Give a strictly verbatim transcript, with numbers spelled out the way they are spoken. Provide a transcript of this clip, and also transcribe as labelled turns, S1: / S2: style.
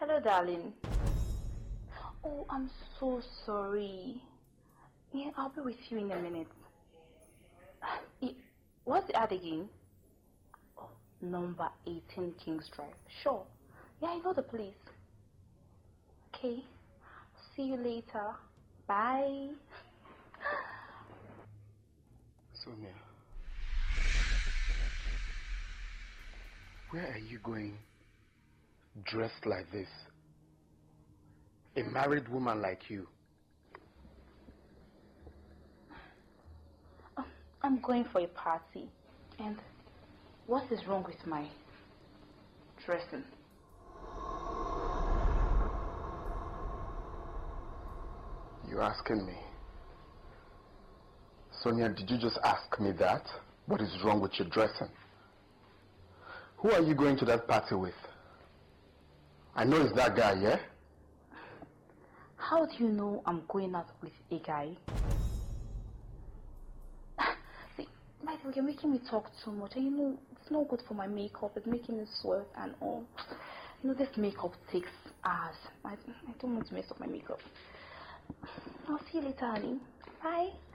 S1: Hello, darling. Oh, I'm so sorry. Yeah, I'll be with you in a minute. What's the ad again? Oh, number eighteen Kings Drive. Sure. Yeah, I know the place. Okay. See you later. Bye.
S2: Sonia, where are you going dressed like this? A married woman like you.
S1: I'm going for a party. And what is wrong with my dressing?
S2: You're asking me? Sonia, did you just ask me that? What is wrong with your dressing? Who are you going to that party with? I know it's that guy, yeah?
S1: How do you know I'm going out with a guy? See, by the way, you're making me talk too much, and you know, it's not good for my makeup. It's making me sweat and all. You know, this makeup takes hours. I, I don't want to mess up my makeup. I'll see you later, honey. Bye.